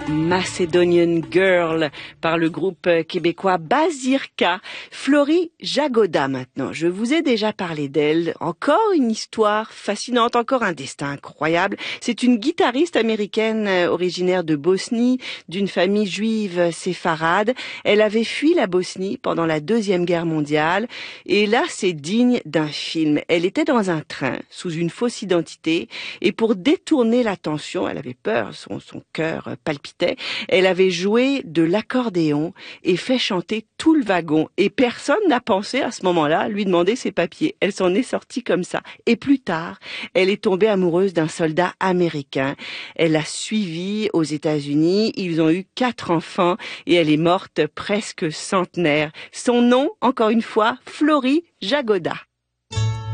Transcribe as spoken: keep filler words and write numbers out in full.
Macedonian Girl par le groupe québécois Bazirka. Florie Jagoda maintenant. Je vous ai déjà parlé d'elle. Encore une histoire fascinante, encore un destin incroyable. C'est une guitariste américaine originaire de Bosnie, d'une famille juive séfarade. Elle avait fui la Bosnie pendant la Deuxième Guerre mondiale et là c'est digne d'un film. Elle était dans un train sous une fausse identité et pour détourner l'attention, elle avait peur, son, son cœur palpitait. Elle avait joué de l'accordéon et fait chanter tout le wagon. Et personne n'a pensé à ce moment-là à lui demander ses papiers. Elle s'en est sortie comme ça. Et plus tard, elle est tombée amoureuse d'un soldat américain. Elle l'a suivi aux États-Unis. Ils ont eu quatre enfants et elle est morte presque centenaire. Son nom, encore une fois, Florie Jagoda.